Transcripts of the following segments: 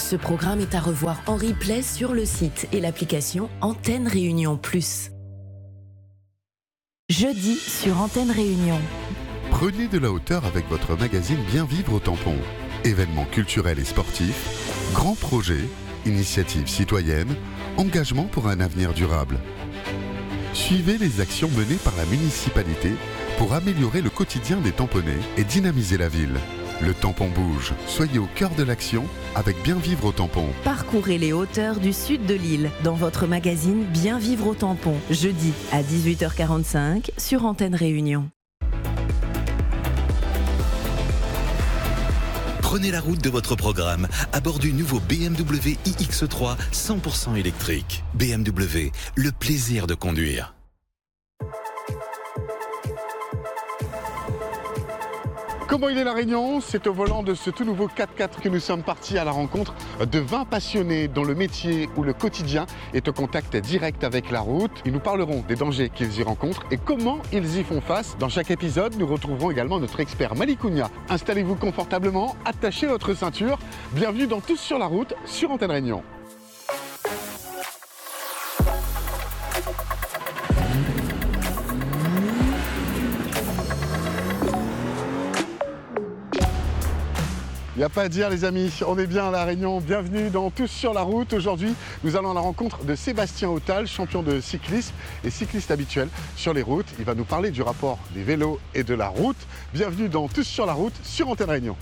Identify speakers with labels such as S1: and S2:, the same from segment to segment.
S1: Ce programme est à revoir en replay sur le site et l'application Antenne Réunion Plus. Jeudi sur Antenne Réunion.
S2: Prenez de la hauteur avec votre magazine Bien Vivre au Tampon. Événements culturels et sportifs, grands projets, initiatives citoyennes, engagement pour un avenir durable. Suivez les actions menées par la municipalité pour améliorer le quotidien des Tamponnais et dynamiser la ville. Le tampon bouge. Soyez au cœur de l'action avec Bien Vivre au Tampon.
S1: Parcourez les hauteurs du sud de l'île dans votre magazine Bien Vivre au Tampon. Jeudi à 18h45 sur Antenne Réunion.
S3: Prenez la route de votre programme à bord du nouveau BMW iX3 100% électrique. BMW, le plaisir de conduire.
S2: Comment il est la Réunion? C'est au volant de ce tout nouveau 4x4 que nous sommes partis à la rencontre de 20 passionnés dont le métier ou le quotidien est au contact direct avec la route. Ils nous parleront des dangers qu'ils y rencontrent et comment ils y font face. Dans chaque épisode, nous retrouverons également notre expert Malikounia. Installez-vous confortablement, attachez votre ceinture. Bienvenue dans Tous sur la route sur Antenne Réunion. Il n'y a pas à dire les amis, on est bien à La Réunion, bienvenue dans Tous sur la route. Aujourd'hui, nous allons à la rencontre de Sébastien Autal, champion de cyclisme et cycliste habituel sur les routes. Il va nous parler du rapport des vélos et de la route. Bienvenue dans Tous sur la route sur Antenne Réunion.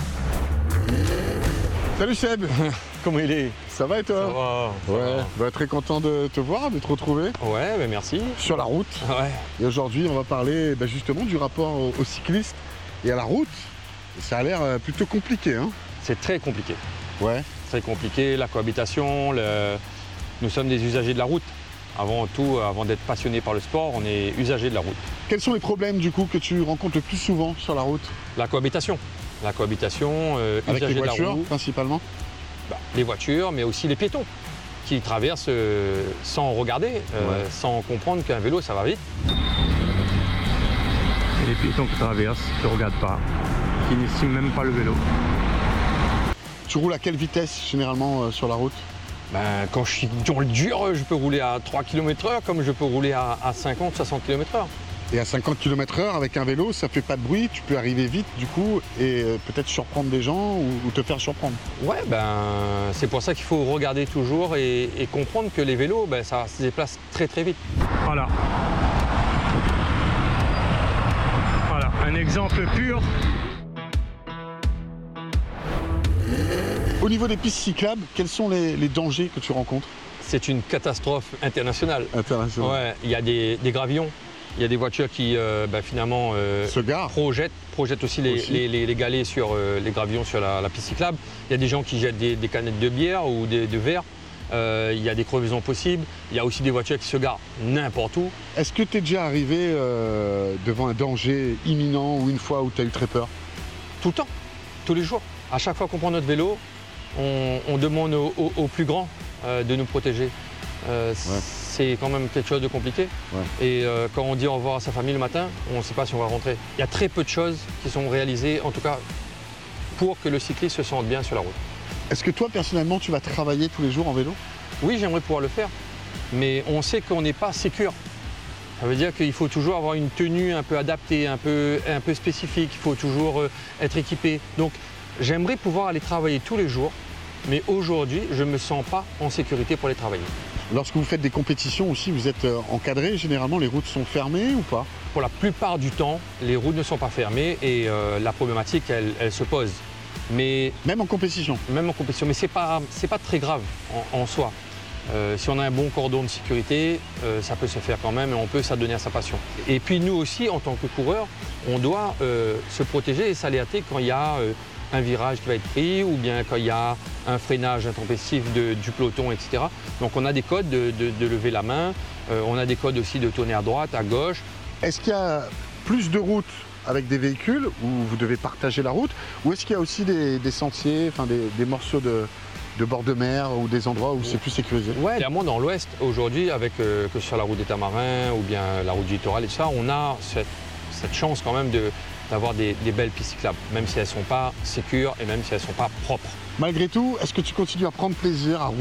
S2: Salut Seb.
S4: Comment il est?
S2: Ça va et toi?
S4: Ça va.
S2: Bah, très content de te voir, de te retrouver.
S4: Ouais, bah merci.
S2: Sur la route.
S4: Ouais.
S2: Et aujourd'hui, on va parler justement du rapport aux cyclistes et à la route. Et ça a l'air plutôt compliqué, hein?
S4: C'est très compliqué.
S2: Ouais.
S4: Très compliqué, la cohabitation, nous sommes des usagers de la route. Avant tout, avant d'être passionnés par le sport, on est usagers de la route.
S2: Quels sont les problèmes du coup que tu rencontres le plus souvent sur la route?
S4: La cohabitation. La cohabitation,
S2: avec les voitures
S4: de la route,
S2: principalement?
S4: les voitures, mais aussi les piétons qui traversent sans regarder, sans comprendre qu'un vélo, ça va vite.
S5: Et les piétons qui traversent, qui ne regardent pas, qui n'estiment même pas le vélo.
S2: Tu roules à quelle vitesse généralement sur la route?
S4: Quand je suis dans le dur, je peux rouler à 3 km/h comme je peux rouler à 50-60 km/h.
S2: Et à 50 km/h avec un vélo, ça fait pas de bruit, tu peux arriver vite du coup et peut-être surprendre des gens ou te faire surprendre.
S4: Ouais, c'est pour ça qu'il faut regarder toujours et comprendre que les vélos, ça se déplace très très vite.
S5: Voilà. Voilà, un exemple pur.
S2: Au niveau des pistes cyclables, quels sont les dangers que tu rencontres?
S4: C'est une catastrophe internationale. Ouais, il y a des gravillons. Il y a des voitures qui finalement
S2: se garent.
S4: projettent aussi les galets sur les gravillons sur la piste cyclable. Il y a des gens qui jettent des canettes de bière ou de verre. Il y a des crevaisons possibles. Il y a aussi des voitures qui se garent n'importe où.
S2: Est-ce que tu es déjà arrivé devant un danger imminent ou une fois où tu as eu très peur?
S4: Tout le temps, tous les jours. À chaque fois qu'on prend notre vélo, on demande aux plus grands de nous protéger. C'est quand même quelque chose de compliqué. Ouais. Et quand on dit au revoir à sa famille le matin, on ne sait pas si on va rentrer. Il y a très peu de choses qui sont réalisées, en tout cas pour que le cycliste se sente bien sur la route.
S2: Est-ce que toi, personnellement, tu vas travailler tous les jours en vélo?
S4: Oui, j'aimerais pouvoir le faire, mais on sait qu'on n'est pas sécure. Ça veut dire qu'il faut toujours avoir une tenue un peu adaptée, un peu spécifique, il faut toujours être équipé. Donc j'aimerais pouvoir aller travailler tous les jours, mais aujourd'hui, je ne me sens pas en sécurité pour aller travailler. Lorsque
S2: vous faites des compétitions aussi, vous êtes encadré, généralement les routes sont fermées ou pas?
S4: Pour la plupart du temps, les routes ne sont pas fermées et la problématique, elle se pose. Mais,
S2: même en compétition?
S4: Même en compétition, mais c'est pas très grave en soi. Si on a un bon cordon de sécurité, ça peut se faire quand même et on peut s'adonner à sa passion. Et puis nous aussi, en tant que coureurs, on doit se protéger et s'alerter quand il y a un virage qui va être pris ou bien quand il y a un freinage intempestif du peloton, etc. Donc on a des codes de lever la main, on a des codes aussi de tourner à droite, à gauche.
S2: Est-ce qu'il y a plus de routes avec des véhicules où vous devez partager la route, ou est-ce qu'il y a aussi des sentiers, enfin des morceaux de bord de mer ou des endroits où c'est plus sécurisé?
S4: Ouais, clairement dans l'ouest aujourd'hui, avec que ce soit la route des Tamarins ou bien la route du littoral et ça, on a cette chance quand même d'avoir des belles pistes cyclables, même si elles ne sont pas sécures et même si elles ne sont pas propres.
S6: Malgré tout, est-ce que tu continues à prendre plaisir à rouler